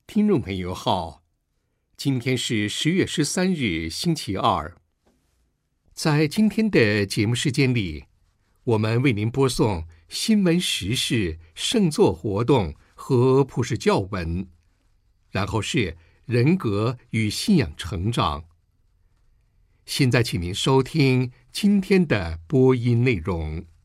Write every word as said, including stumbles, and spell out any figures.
听众朋友好，今天是十月十三日，星期二。在今天的节目时间里，我们为您播送新闻时事、圣作活动和普世教文，然后是人格与信仰成长。现在请您收听今天的播音内容。